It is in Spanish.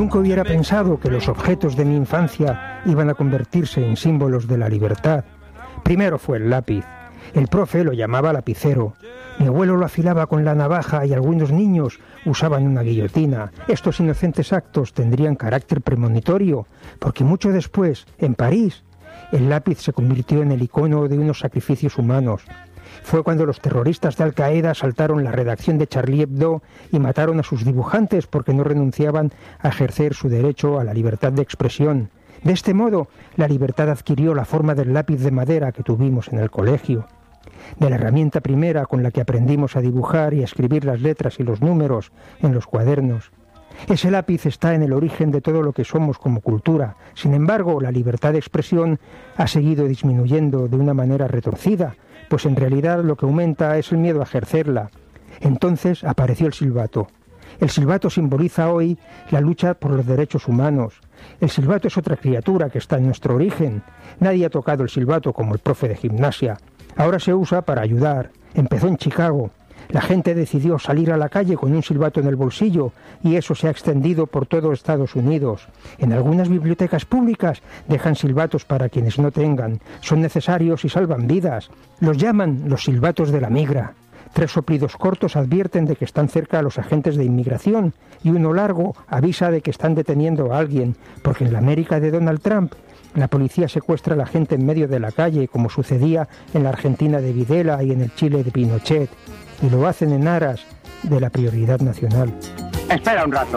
Nunca hubiera pensado que los objetos de mi infancia iban a convertirse en símbolos de la libertad. Primero fue el lápiz. El profe lo llamaba lapicero. Mi abuelo lo afilaba con la navaja y algunos niños usaban una guillotina. Estos inocentes actos tendrían carácter premonitorio, porque mucho después, en París, el lápiz se convirtió en el icono de unos sacrificios humanos. Fue cuando los terroristas de Al-Qaeda asaltaron la redacción de Charlie Hebdo y mataron a sus dibujantes porque no renunciaban a ejercer su derecho a la libertad de expresión. De este modo, la libertad adquirió la forma del lápiz de madera que tuvimos en el colegio, de la herramienta primera con la que aprendimos a dibujar y a escribir las letras y los números en los cuadernos. Ese lápiz está en el origen de todo lo que somos como cultura. Sin embargo, la libertad de expresión ha seguido disminuyendo de una manera retorcida, pues en realidad lo que aumenta es el miedo a ejercerla. Entonces apareció el silbato. El silbato simboliza hoy la lucha por los derechos humanos. El silbato es otra criatura que está en nuestro origen. Nadie ha tocado el silbato como el profe de gimnasia. Ahora se usa para ayudar. Empezó en Chicago. La gente decidió salir a la calle con un silbato en el bolsillo y eso se ha extendido por todo Estados Unidos. En algunas bibliotecas públicas dejan silbatos para quienes no tengan. Son necesarios y salvan vidas. Los llaman los silbatos de la migra. 3 soplidos cortos advierten de que están cerca los agentes de inmigración y uno largo avisa de que están deteniendo a alguien, porque en la América de Donald Trump la policía secuestra a la gente en medio de la calle, como sucedía en la Argentina de Videla y en el Chile de Pinochet, y lo hacen en aras de la prioridad nacional. Espera un rato.